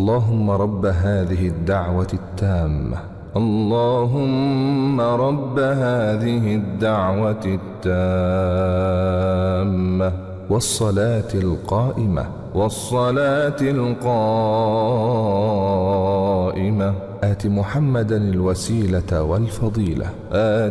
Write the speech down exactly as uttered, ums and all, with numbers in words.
اللهم رب هذه الدعوة التامة اللهم رب هذه الدعوة التامة والصلاة القائمة والصلاة القائمة آت محمدا الوسيلة والفضيلة آت